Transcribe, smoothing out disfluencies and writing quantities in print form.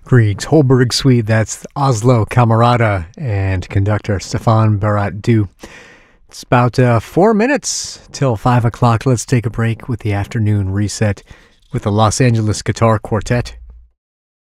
Griegs Holberg Suite, that's Oslo Camerata and conductor Stefan Barat Du. It's about 4 minutes till 5 o'clock. Let's take a break with the afternoon reset with the Los Angeles Guitar Quartet.